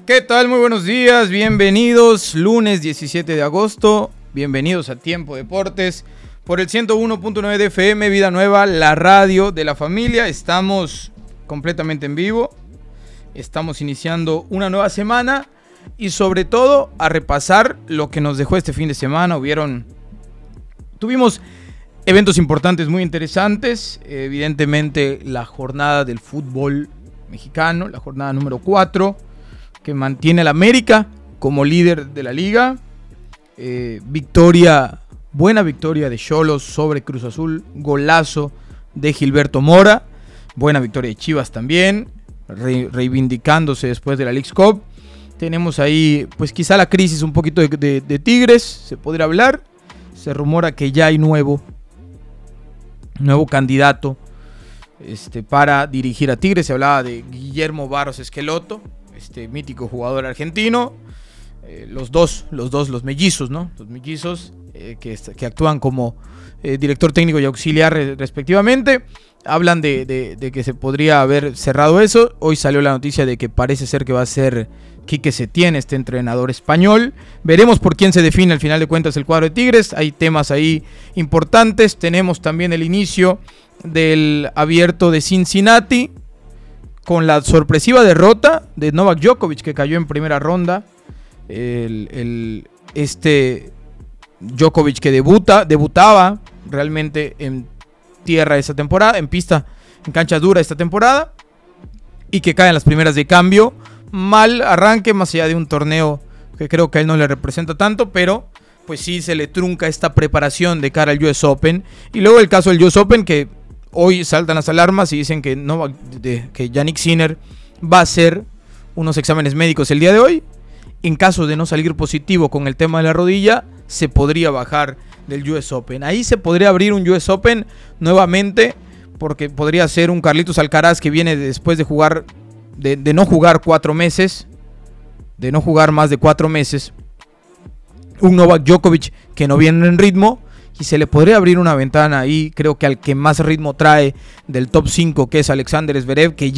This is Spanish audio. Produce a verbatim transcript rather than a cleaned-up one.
¿Qué tal? Muy buenos días, bienvenidos, lunes diecisiete de agosto, bienvenidos a Tiempo Deportes por el ciento uno punto nueve de F M, Vida Nueva, la radio de la familia. Estamos completamente en vivo, estamos iniciando una nueva semana y sobre todo a repasar lo que nos dejó este fin de semana. Hubieron, tuvimos eventos importantes muy interesantes, evidentemente la jornada del fútbol mexicano, la jornada número cuatro, que mantiene al América como líder de la liga. Eh, victoria, buena victoria de Xolos sobre Cruz Azul, golazo de Gilberto Mora, buena victoria de Chivas también, re, reivindicándose después de la Leagues Cup. Tenemos ahí, pues quizá la crisis un poquito de, de, de Tigres, se podría hablar. Se rumora que ya hay nuevo, nuevo candidato este, para dirigir a Tigres. Se hablaba de Guillermo Barros Esqueloto, este mítico jugador argentino. Eh, los dos, los dos, los mellizos, ¿no? Los mellizos eh, que, que actúan como eh, director técnico y auxiliar eh, respectivamente. Hablan de, de, de que se podría haber cerrado eso. Hoy salió la noticia de que parece ser que va a ser Quique Setién, este entrenador español. Veremos por quién se define al final de cuentas el cuadro de Tigres. Hay temas ahí importantes. Tenemos también el inicio del abierto de Cincinnati, con la sorpresiva derrota de Novak Djokovic, que cayó en primera ronda. El, el, este Djokovic que debuta, debutaba realmente en tierra esta temporada, en pista, en cancha dura esta temporada, y que cae en las primeras de cambio. Mal arranque, más allá de un torneo que creo que a él no le representa tanto, pero pues sí se le trunca esta preparación de cara al U S Open. Y luego el caso del U S Open, que hoy saltan las alarmas y dicen que, no, de, que Jannik Sinner va a hacer unos exámenes médicos el día de hoy. En caso de no salir positivo con el tema de la rodilla, se podría bajar del U S Open. Ahí se podría abrir un U S Open nuevamente, porque podría ser un Carlitos Alcaraz que viene después de jugar, de, de no jugar cuatro meses, de no jugar más de cuatro meses. Un Novak Djokovic que no viene en ritmo. Y se le podría abrir una ventana ahí, creo que al que más ritmo trae del top cinco, que es Alexander Zverev, que ya